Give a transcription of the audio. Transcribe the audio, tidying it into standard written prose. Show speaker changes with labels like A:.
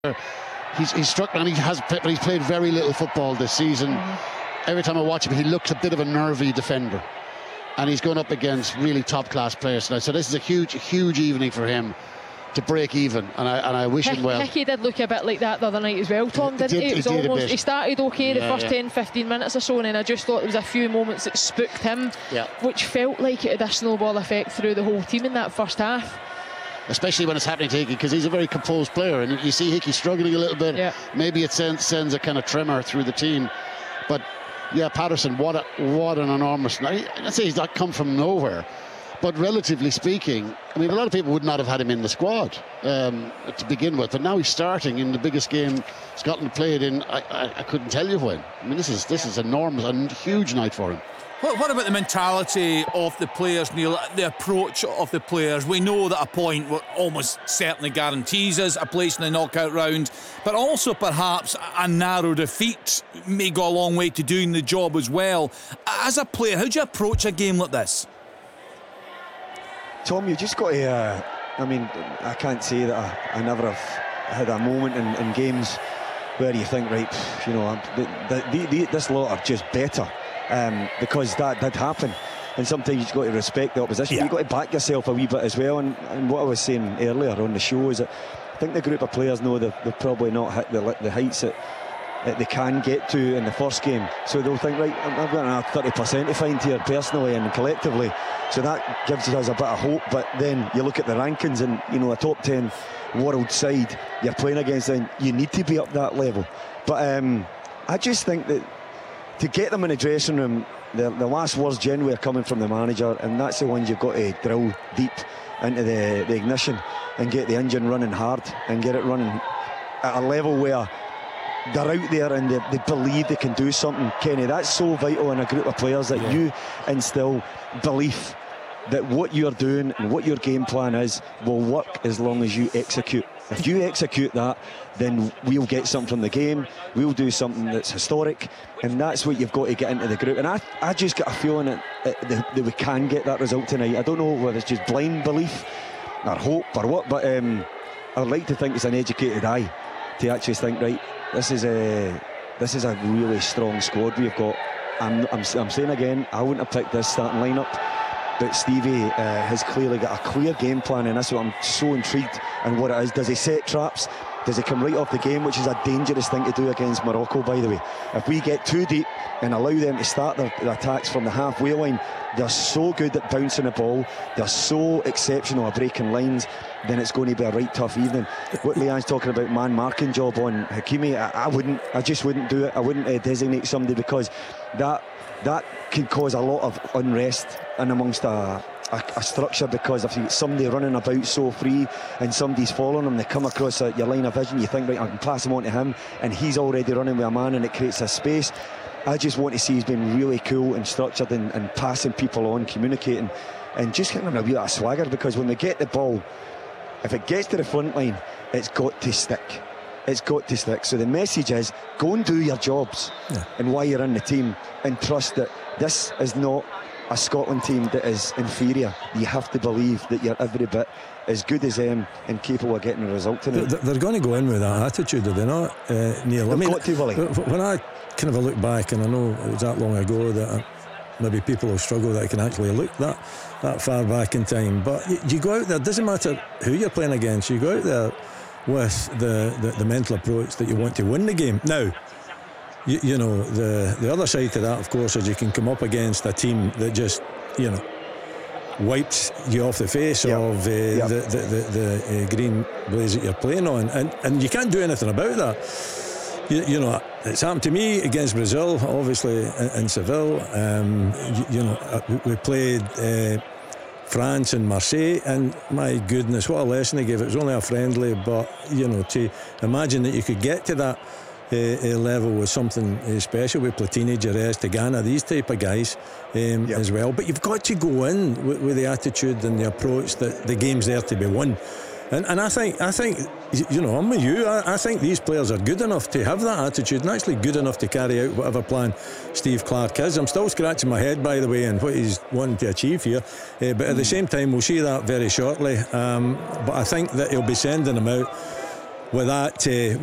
A: He's struck, and he's played very little football this season. Every time I watch him, he looks a bit of a nervy defender, and he's going up against really top-class players tonight. So this is a huge evening for him to break even, and I wish him well.
B: Hickey did look a bit like that the other night as well, Tom, didn't he? He started okay the first 10-15 minutes or so, and then I just thought there was a few moments that spooked him, which felt like it had a snowball effect through the whole team in that first half.
A: Especially when it's happening to Hickey, because he's a very composed player, and you see Hickey struggling a little bit. Maybe it sends a kind of tremor through the team. But yeah, Patterson, what an enormous night. I'd say he's not come from nowhere, but relatively speaking, I mean, a lot of people would not have had him in the squad to begin with, but now he's starting in the biggest game Scotland played in. I couldn't tell you when. I mean, this is enormous, a huge night for him.
C: What about the mentality of the players, Neil, the approach of the players? We know that a point almost certainly guarantees us a place in the knockout round, but also perhaps a narrow defeat may go a long way to doing the job as well. As a player, how do you approach a game like this?
D: Tom, you just got to, I can't say that I never have had a moment in games where you think, right, you know, this lot are just better. Because that did happen, and sometimes you've got to respect the opposition. You've got to back yourself a wee bit as well, and what I was saying earlier on the show is that I think the group of players know they've probably not hit the heights that they can get to in the first game, so they'll think, right, I've got another 30% to find here personally and collectively, so that gives us a bit of hope. But then you look at the rankings, and you know, a top 10 world side you're playing against, and you need to be up that level. But I just think that to get them in the dressing room, the last words generally are coming from the manager, and that's the ones you've got to drill deep into the ignition and get the engine running hard and get it running at a level where they're out there and they believe they can do something. Kenny, that's so vital in a group of players, that you instill belief that what you're doing and what your game plan is will work as long as you execute. If you execute that, then we'll get something from the game, we'll do something that's historic, and that's what you've got to get into the group. And I just get a feeling that we can get that result tonight. I don't know whether it's just blind belief or hope or what, but I would like to think it's an educated eye to actually think, right, this is a really strong squad we've got. I'm saying again, I wouldn't have picked this starting lineup, but Stevie has clearly got a clear game plan, and that's what I'm so intrigued in what it is. Does he set traps? Does he come right off the game, which is a dangerous thing to do against Morocco, by the way? If we get too deep and allow them to start their attacks from the halfway line, they're so good at bouncing the ball, they're so exceptional at breaking lines, then it's going to be a right tough evening. What Leanne's talking about, man marking job on Hakimi, I just wouldn't do it. I wouldn't designate somebody, because that can cause a lot of unrest in amongst a structure, because if you get somebody running about so free and somebody's following them, they come across your line of vision, you think, right, I can pass him on to him, and he's already running with a man, and it creates a space. I just want to see he's been really cool and structured and passing people on, communicating, and just getting them a wee bit of swagger, because when they get the ball, if it gets to the front line, it's got to stick. It's got to stick. So the message is, go and do your jobs and why you're in the team, and trust that this is not a Scotland team that is inferior. You have to believe that you're every bit as good as them and capable of getting a result tonight.
E: They're going to go in with that attitude, are they not, Neil?
D: They've got to, Willie.
E: When I kind of look back, and I know it was that long ago that maybe people will struggle that I can actually look that far back in time, but you go out there, it doesn't matter who you're playing against, you go out there with the mental approach that you want to win the game. Now, you know, the other side to that, of course, is you can come up against a team that just, you know, wipes you off the face of the green blaze that you're playing on, and you can't do anything about that. You know, it's happened to me against Brazil, obviously, in Seville. We played France and Marseille, and my goodness, what a lesson they gave. It was only a friendly, but you know, to imagine that you could get to that level was something special with Platini, Jerez, Tigana, these type of guys as well. But you've got to go in with the attitude and the approach that the game's there to be won. And I think, you know, I'm with you. I think these players are good enough to have that attitude, and actually good enough to carry out whatever plan Steve Clarke is. I'm still scratching my head, by the way, and what he's wanting to achieve here. But at the same time, we'll see that very shortly. But I think that he'll be sending them out with that